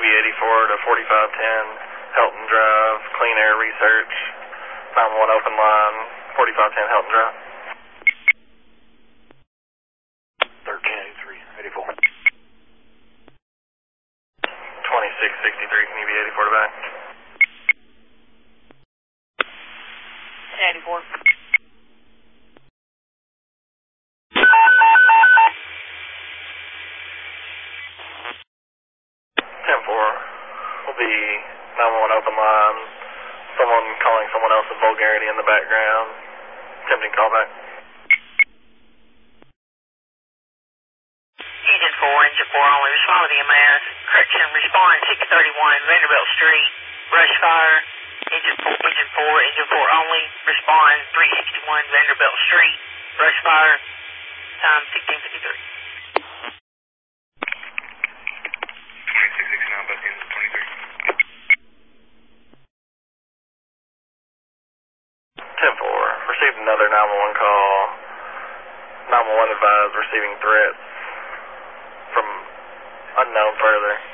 UV 84 to 4510 Helton Drive, Clean Air Research, 911 open line, 4510 Helton Drive. 1383, 84. 2663, can UV 84 to back? 84. 10-4 will be 911 open line. Someone calling someone else with vulgarity in the background. Attempting callback. Engine 4 only. Respond with EMS. Correction, respond 631 Vanderbilt Street. Brush fire. Engine 4 only. Respond 361 Vanderbilt Street. Brush fire. Time 1653. 2669, bus in 23. 10-4, received another 911 call. 911 advised receiving threats from unknown further.